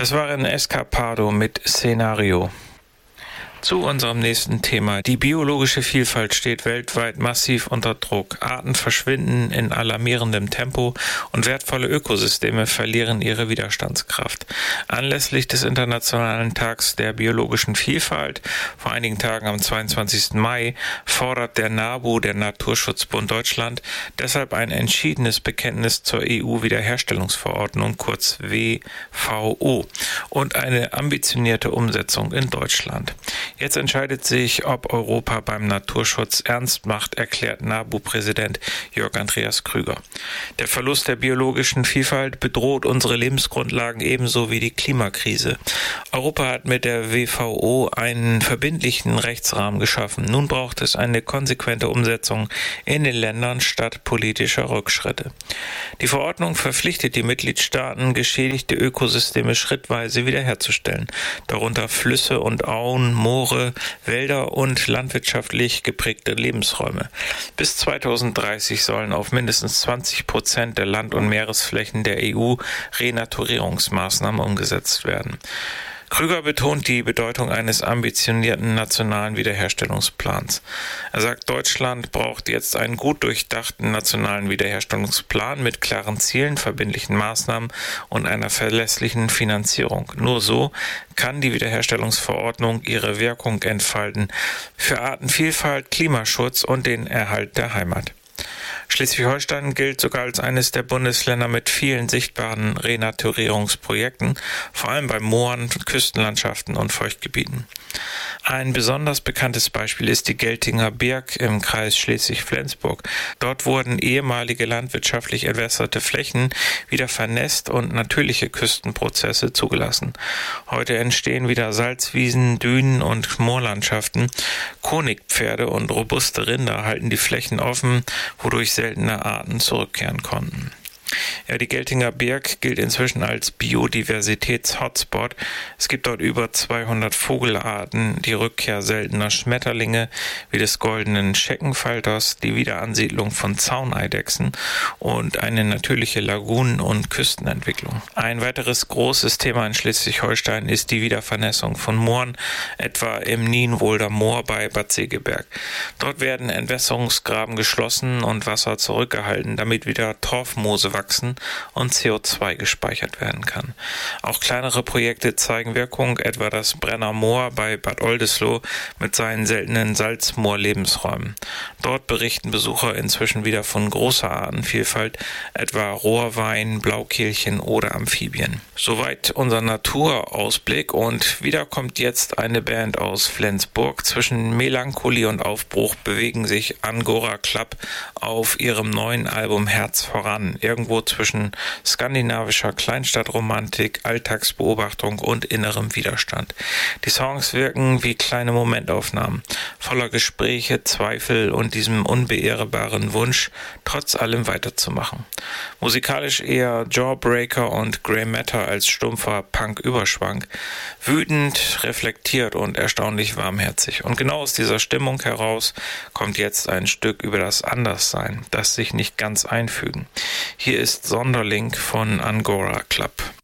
Das war ein Escapado mit Szenario. Zu unserem nächsten Thema. Die biologische Vielfalt steht weltweit massiv unter Druck. Arten verschwinden in alarmierendem Tempo und wertvolle Ökosysteme verlieren ihre Widerstandskraft. Anlässlich des Internationalen Tags der biologischen Vielfalt, vor einigen Tagen am 22. Mai, fordert der NABU, der Naturschutzbund Deutschland, deshalb ein entschiedenes Bekenntnis zur EU-Wiederherstellungsverordnung, kurz WVO, und eine ambitionierte Umsetzung in Deutschland. Jetzt entscheidet sich, ob Europa beim Naturschutz ernst macht, erklärt NABU-Präsident Jörg Andreas Krüger. Der Verlust der biologischen Vielfalt bedroht unsere Lebensgrundlagen ebenso wie die Klimakrise. Europa hat mit der WVO einen verbindlichen Rechtsrahmen geschaffen. Nun braucht es eine konsequente Umsetzung in den Ländern statt politischer Rückschritte. Die Verordnung verpflichtet die Mitgliedstaaten, geschädigte Ökosysteme schrittweise wiederherzustellen, darunter Flüsse und Auen, Moore, Wälder und landwirtschaftlich geprägte Lebensräume. Bis 2030 sollen auf mindestens 20% der Land- und Meeresflächen der EU Renaturierungsmaßnahmen umgesetzt werden. Krüger betont die Bedeutung eines ambitionierten nationalen Wiederherstellungsplans. Er sagt, Deutschland braucht jetzt einen gut durchdachten nationalen Wiederherstellungsplan mit klaren Zielen, verbindlichen Maßnahmen und einer verlässlichen Finanzierung. Nur so kann die Wiederherstellungsverordnung ihre Wirkung entfalten für Artenvielfalt, Klimaschutz und den Erhalt der Heimat. Schleswig-Holstein gilt sogar als eines der Bundesländer mit vielen sichtbaren Renaturierungsprojekten, vor allem bei Mooren, Küstenlandschaften und Feuchtgebieten. Ein besonders bekanntes Beispiel ist die Geltinger Birk im Kreis Schleswig-Flensburg. Dort wurden ehemalige landwirtschaftlich entwässerte Flächen wieder vernässt und natürliche Küstenprozesse zugelassen. Heute entstehen wieder Salzwiesen, Dünen und Moorlandschaften. Honigpferde und robuste Rinder halten die Flächen offen, wodurch seltene Arten zurückkehren konnten. Ja, die Geltinger Birk gilt inzwischen als Biodiversitäts-Hotspot. Es gibt dort über 200 Vogelarten, die Rückkehr seltener Schmetterlinge wie des goldenen Scheckenfalters, die Wiederansiedlung von Zauneidechsen und eine natürliche Lagunen- und Küstenentwicklung. Ein weiteres großes Thema in Schleswig-Holstein ist die Wiedervernässung von Mooren, etwa im Nienwolder Moor bei Bad Segeberg. Dort werden Entwässerungsgraben geschlossen und Wasser zurückgehalten, damit wieder Torfmoose wachsen und CO2 gespeichert werden kann. Auch kleinere Projekte zeigen Wirkung, etwa das Brenner Moor bei Bad Oldesloe mit seinen seltenen Salzmoor-Lebensräumen. Dort berichten Besucher inzwischen wieder von großer Artenvielfalt, etwa Rohrwein, Blaukehlchen oder Amphibien. Soweit unser Naturausblick, und wieder kommt jetzt eine Band aus Flensburg. Zwischen Melancholie und Aufbruch bewegen sich Angora Club auf ihrem neuen Album Herz voran, irgendwo zwischen skandinavischer Kleinstadtromantik, Alltagsbeobachtung und innerem Widerstand. Die Songs wirken wie kleine Momentaufnahmen, voller Gespräche, Zweifel und diesem unbeirrbaren Wunsch, trotz allem weiterzumachen. Musikalisch eher Jawbreaker und Grey Matter als stumpfer Punk-Überschwang, wütend, reflektiert und erstaunlich warmherzig. Und genau aus dieser Stimmung heraus kommt jetzt ein Stück über das Anderssein, das sich nicht ganz einfügen. Hier ist Sonderling von Angora Club.